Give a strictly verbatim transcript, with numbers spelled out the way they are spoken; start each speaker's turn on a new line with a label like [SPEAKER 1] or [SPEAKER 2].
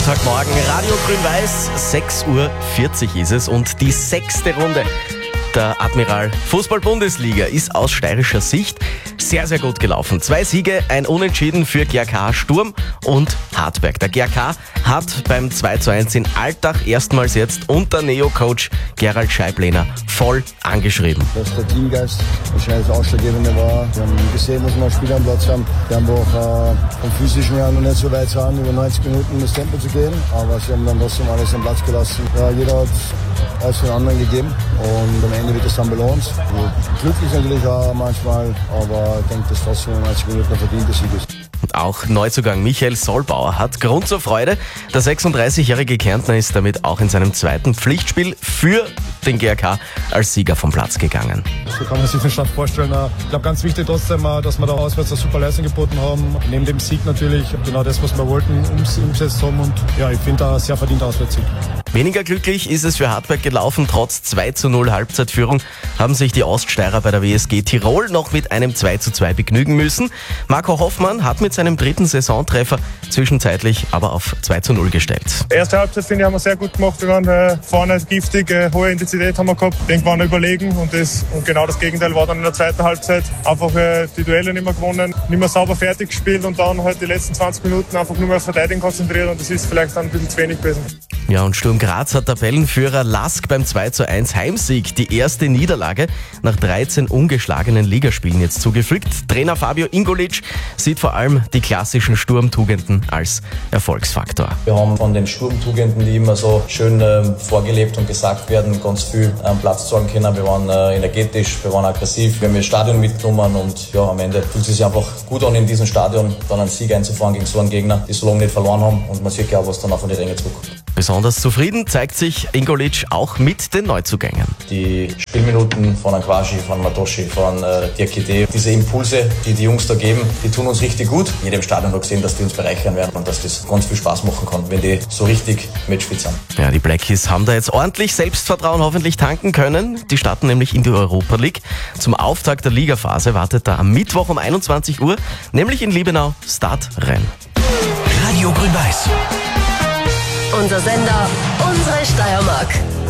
[SPEAKER 1] Montagmorgen, Radio Grün-Weiß, sechs Uhr vierzig ist es und die sechste Runde der Admiral Fußball-Bundesliga ist aus steirischer Sicht sehr, sehr gut gelaufen. Zwei Siege, ein Unentschieden für G A K Sturm und Hartberg. Der G A K hat beim zwei zu eins in Altach erstmals jetzt unter Neo-Coach Gerald Scheiblehner voll angeschrieben.
[SPEAKER 2] Dass der Teamgeist wahrscheinlich das Ausschlaggebende war. Wir haben gesehen, dass wir Spieler am Platz haben, die haben auch äh, vom physischen her noch nicht so weit sind, über neunzig Minuten das Tempo zu gehen. Aber sie haben dann trotzdem alles am Platz gelassen. Ja, jeder hat alles für den anderen gegeben und am Ende wird das dann belohnt. Glücklich natürlich auch manchmal, aber ich denke, dass trotzdem neunzig Minuten ein verdienter Sieg ist.
[SPEAKER 1] Und auch Neuzugang Michael Solbauer hat Grund zur Freude. Der sechsunddreißigjährige Kärntner ist damit auch in seinem zweiten Pflichtspiel für den G A K als Sieger vom Platz gegangen.
[SPEAKER 3] So kann man sich den Start vorstellen. Ich glaube, ganz wichtig trotzdem, dass wir da auswärts eine super Leistung geboten haben. Neben dem Sieg natürlich genau das, was wir wollten, umgesetzt haben. Und ja, ich finde da sehr verdienter Auswärtssieg.
[SPEAKER 1] Weniger glücklich ist es für Hartberg gelaufen. Trotz zwei zu null Halbzeitführung haben sich die Oststeirer bei der W S G Tirol noch mit einem zwei zu zwei begnügen müssen. Marco Hoffmann hat mit seinem dritten Saisontreffer zwischenzeitlich aber auf zwei zu null gestellt.
[SPEAKER 4] Erste Halbzeit, finde ich, haben wir sehr gut gemacht. Wir waren äh, vorne giftig, äh, hohe Intensität haben wir gehabt. Ich denke, wir waren überlegen und, das, und genau das Gegenteil war dann in der zweiten Halbzeit. Einfach äh, die Duelle nicht mehr gewonnen, nicht mehr sauber fertig gespielt und dann halt die letzten zwanzig Minuten einfach nur mehr auf Verteidigen konzentriert und das ist vielleicht dann ein bisschen zu wenig gewesen.
[SPEAKER 1] Ja, und Sturm Graz hat Tabellenführer Lask beim zwei zu eins Heimsieg die erste Niederlage nach dreizehn ungeschlagenen Ligaspielen jetzt zugefügt. Trainer Fabio Ingolic sieht vor allem die klassischen Sturmtugenden als Erfolgsfaktor.
[SPEAKER 5] Wir haben von den Sturmtugenden, die immer so schön äh, vorgelebt und gesagt werden, ganz viel am Platz zeigen können. Wir waren äh, energetisch, wir waren aggressiv, wir haben das Stadion mitgenommen und ja, am Ende fühlt es sich einfach gut an, in diesem Stadion dann einen Sieg einzufahren gegen so einen Gegner, die so lange nicht verloren haben und man sieht ja auch, was dann auch von den Rängen zurückkommt.
[SPEAKER 1] Besonders zufrieden zeigt sich Ingolic auch mit den Neuzugängen.
[SPEAKER 5] Die Spielminuten von Anquashi, von Matoshi, von äh, Diakite, diese Impulse, die die Jungs da geben, die tun uns richtig gut. Jeder im Stadion hat gesehen, dass die uns bereichern werden und dass das ganz viel Spaß machen kann, wenn die so richtig matchfit sind.
[SPEAKER 1] Ja, die Blackies haben da jetzt ordentlich Selbstvertrauen hoffentlich tanken können. Die starten nämlich in die Europa League. Zum Auftakt der Ligaphase wartet da am Mittwoch um einundzwanzig Uhr, nämlich in Liebenau, Stadtrenn.
[SPEAKER 6] Radio Grün-Weiß.
[SPEAKER 7] Unser Sender, unsere Steiermark.